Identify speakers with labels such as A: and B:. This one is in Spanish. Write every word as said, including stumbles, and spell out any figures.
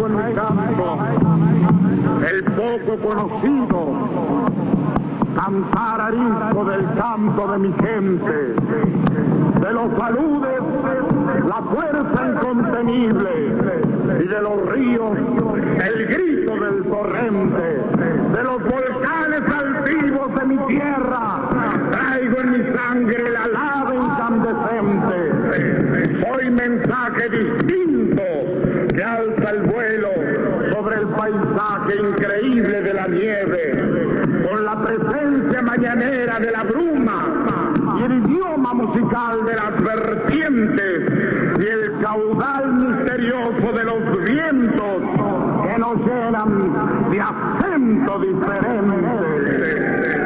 A: en mi canto el poco conocido cantar arisco del campo de mi gente, de los saludes la fuerza incontenible y de los ríos el grito del torrente, de los volcanes altivos de mi tierra traigo en mi sangre la lava incandescente. Soy mensaje distinto que alza el vuelo sobre el paisaje increíble de la nieve, con la presencia mañanera de la bruma y el idioma musical de las vertientes y el caudal misterioso de los vientos que nos llenan de acento diferente.